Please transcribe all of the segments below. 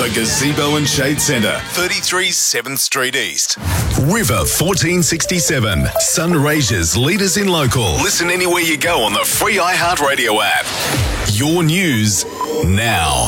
The Gazebo and Shade Centre, 33 7th Street East. River 1467, Sunraysia's leaders in local. Listen anywhere you go on the free iHeartRadio app. Your news now.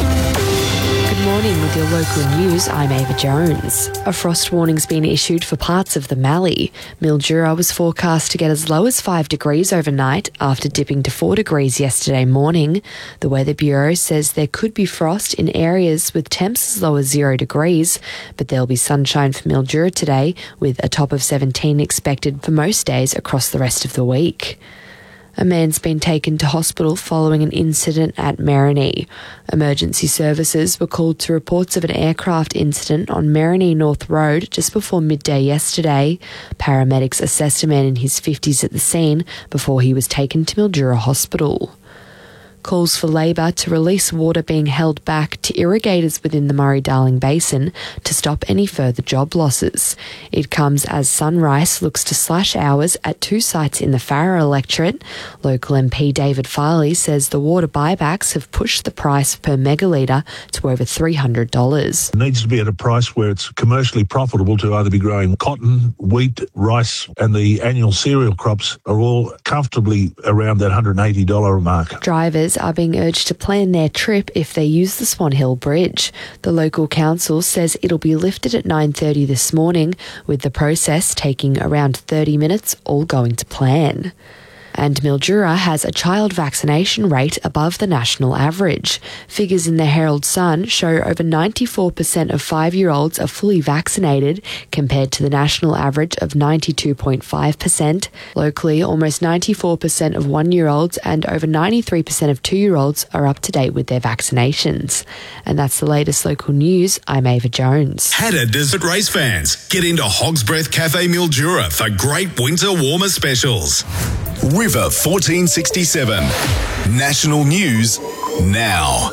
Good morning with your local news. I'm Ava Jones. A frost warning's been issued for parts of the Mallee. Mildura was forecast to get as low as 5 degrees overnight after dipping to 4 degrees yesterday morning. The Weather Bureau says there could be frost in areas with temps as low as 0 degrees, but there'll be sunshine for Mildura today with a top of 17 expected for most days across the rest of the week. A man's been taken to hospital following an incident at Marinee. Emergency services were called to reports of an aircraft incident on Marinee North Road just before midday yesterday. Paramedics assessed a man in his 50s at the scene before he was taken to Mildura Hospital. Calls for Labor to release water being held back to irrigators within the Murray-Darling Basin to stop any further job losses. It comes as Sunrise looks to slash hours at 2 sites in the Farrer electorate. Local MP David Farley says the water buybacks have pushed the price per megalitre to over $300. It needs to be at a price where it's commercially profitable to either be growing cotton, wheat, rice, and the annual cereal crops are all comfortably around that $180 mark. Drivers are being urged to plan their trip if they use the Swan Hill Bridge. The local council says it'll be lifted at 9:30 this morning, with the process taking around 30 minutes, all going to plan. And Mildura has a child vaccination rate above the national average. Figures in the Herald Sun show over 94% of 5-year-olds are fully vaccinated, compared to the national average of 92.5%. Locally, almost 94% of 1-year-olds and over 93% of 2-year-olds are up to date with their vaccinations. And that's the latest local news. I'm Ava Jones. Hattah Desert Race fans, get into Hog's Breath Cafe Mildura for great winter warmer specials. River 1467. National News Now.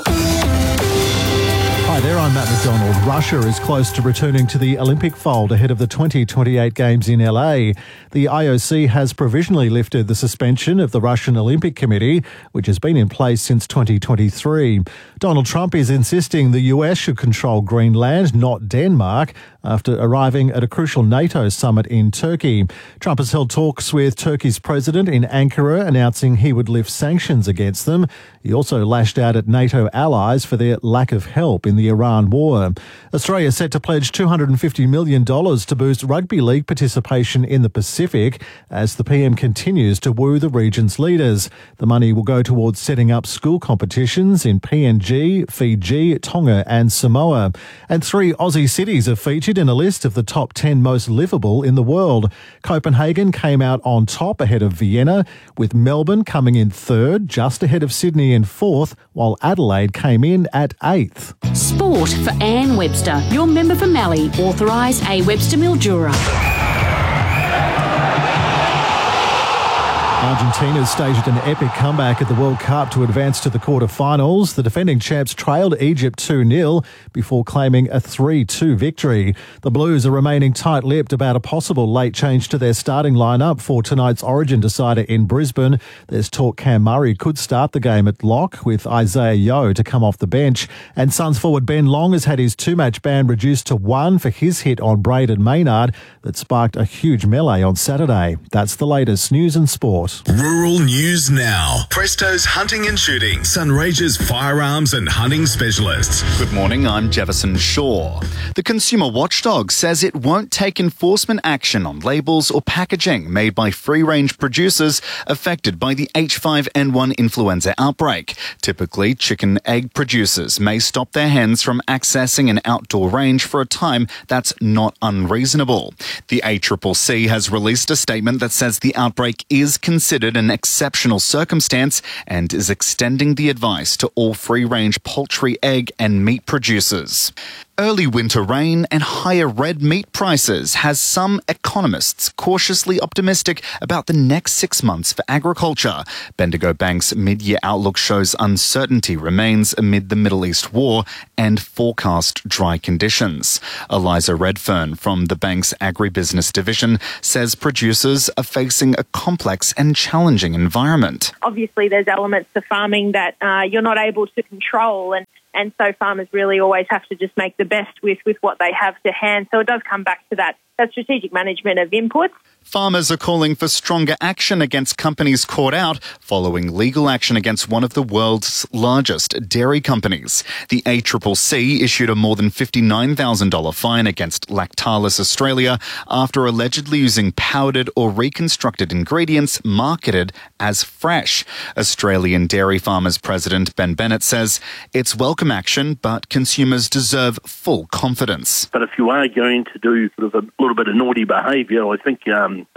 Hi there, I'm Matt McDonald. Russia is close to returning to the Olympic fold ahead of the 2028 Games in LA. The IOC has provisionally lifted the suspension of the Russian Olympic Committee, which has been in place since 2023. Donald Trump is insisting the US should control Greenland, not Denmark, after arriving at a crucial NATO summit in Turkey. Trump has held talks with Turkey's president in Ankara, announcing he would lift sanctions against them. He also lashed out at NATO allies for their lack of help in the Iran war. Australia is set to pledge $250 million to boost rugby league participation in the Pacific as the PM continues to woo the region's leaders. The money will go towards setting up school competitions in PNG, Fiji, Tonga and Samoa. And 3 Aussie cities are featured in a list of the top 10 most livable in the world. Copenhagen came out on top ahead of Vienna, with Melbourne coming in 3rd, just ahead of Sydney in 4th, while Adelaide came in at 8th. Sport for Anne Webster, your member for Mallee, authorised A. Webster Mildura. Argentina staged an epic comeback at the World Cup to advance to the quarter-finals. The defending champs trailed Egypt 2-0 before claiming a 3-2 victory. The Blues are remaining tight-lipped about a possible late change to their starting lineup for tonight's Origin decider in Brisbane. There's talk Cam Murray could start the game at lock, with Isaiah Yeo to come off the bench. And Suns forward Ben Long has had his 2-match ban reduced to 1 for his hit on Braden Maynard that sparked a huge melee on Saturday. That's the latest news and sport. Rural News Now. Presto's Hunting and Shooting, Sunraysia's firearms and hunting specialists. Good morning, I'm Jefferson Shaw. The Consumer Watchdog says it won't take enforcement action on labels or packaging made by free-range producers affected by the H5N1 influenza outbreak. Typically, chicken egg producers may stop their hens from accessing an outdoor range for a time that's not unreasonable. The ACCC has released a statement that says the outbreak is considered an exceptional circumstance and is extending the advice to all free-range poultry, egg and meat producers. Early winter rain and higher red meat prices has some economists cautiously optimistic about the next 6 months for agriculture. Bendigo Bank's mid-year outlook shows uncertainty remains amid the Middle East war and forecast dry conditions. Eliza Redfern from the bank's agribusiness division says producers are facing a complex and challenging environment. Obviously, there's elements to farming that you're not able to control, and And so farmers really always have to just make the best with what they have to hand. So it does come back to that strategic management of inputs. Farmers are calling for stronger action against companies caught out following legal action against one of the world's largest dairy companies. The ACCC issued a more than $59,000 fine against Lactalis Australia after allegedly using powdered or reconstructed ingredients marketed as fresh. Australian Dairy Farmers President Ben Bennett says it's welcome action, but consumers deserve full confidence. But if you are going to do sort of a little bit of naughty behaviour, I think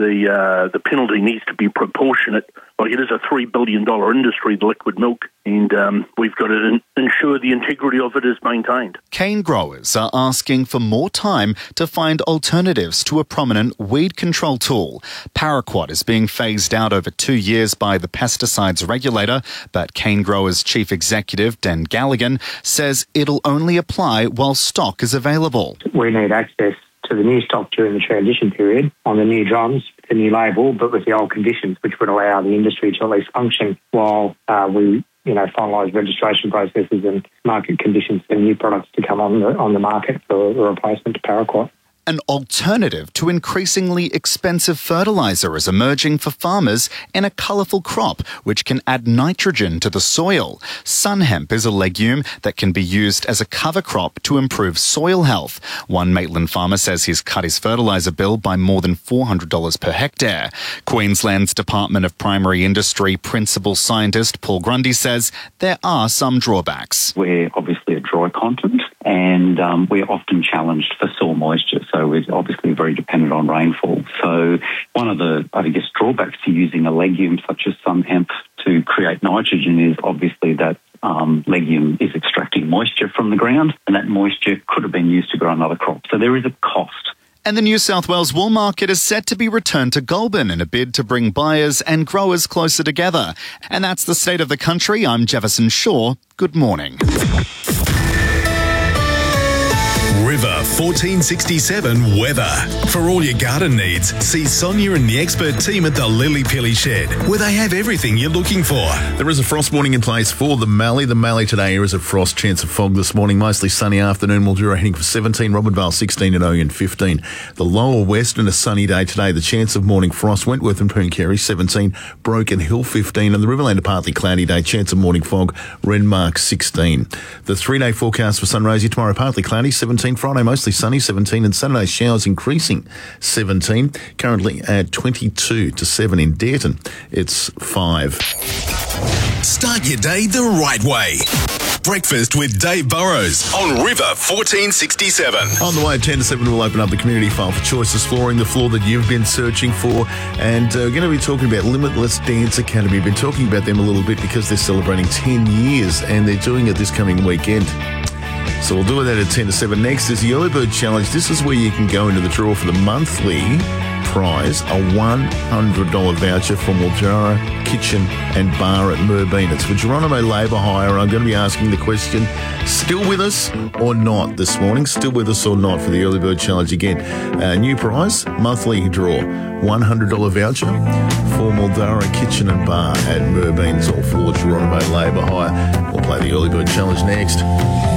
the penalty needs to be proportionate. Like, it is a $3 billion industry, the liquid milk, and we've got to ensure the integrity of it is maintained. Cane growers are asking for more time to find alternatives to a prominent weed control tool. Paraquat is being phased out over 2 years by the pesticides regulator, but cane growers' chief executive, Dan Galligan, says it'll only apply while stock is available. We need access to the new stock during the transition period on the new drums, the new label, but with the old conditions, which would allow the industry to at least function while we finalise registration processes and market conditions for new products to come on the market for a replacement to Paraquat. An alternative to increasingly expensive fertiliser is emerging for farmers in a colourful crop which can add nitrogen to the soil. Sun hemp is a legume that can be used as a cover crop to improve soil health. One Maitland farmer says he's cut his fertiliser bill by more than $400 per hectare. Queensland's Department of Primary Industry principal scientist Paul Grundy says there are some drawbacks. We're obviously a dry continent, and we're often challenged for soil moisture. So we're obviously very dependent on rainfall. So one of the, drawbacks to using a legume such as sun hemp to create nitrogen is obviously that legume is extracting moisture from the ground, and that moisture could have been used to grow another crop. So there is a cost. And the New South Wales wool market is set to be returned to Goulburn in a bid to bring buyers and growers closer together. And that's the state of the country. I'm Jefferson Shaw. Good morning. River 1467 weather. For all your garden needs, see Sonia and the expert team at the Lily Pilly Shed, where they have everything you're looking for. There is a frost warning in place for the Mallee. The Mallee today is a frost, chance of fog this morning. Mostly sunny afternoon. Mildura heading for 17, Robinvale 16 and Oyen 15. The lower western, a sunny day today. The chance of morning frost, Wentworth and Pooncarie 17, Broken Hill 15, and the Riverland a partly cloudy day. Chance of morning fog, Renmark 16. The 3-day forecast for Sunraysia tomorrow, partly cloudy 17. Friday mostly sunny 17, and Saturday showers increasing 17. Currently at 22 to 7 in Dareton. It's 5. Start your day the right way. Breakfast with Dave Burrows on River 1467. On the way at 10 to 7, we'll open up the community file for Choices Flooring, the floor that you've been searching for. And we're going to be talking about Limitless Dance Academy. We've been talking about them a little bit because they're celebrating 10 years and they're doing it this coming weekend. So we'll do that at 10 to 7. Next is the Early Bird Challenge. This is where you can go into the draw for the monthly prize, a $100 voucher for Mildura Kitchen and Bar at Merbeen. It's for Geronimo Labour Hire. I'm going to be asking the question, still with us or not this morning? Still with us or not for the Early Bird Challenge again? New prize, monthly draw, $100 voucher for Mildura Kitchen and Bar at Merbeen. It's all for Geronimo Labour Hire. We'll play the Early Bird Challenge next.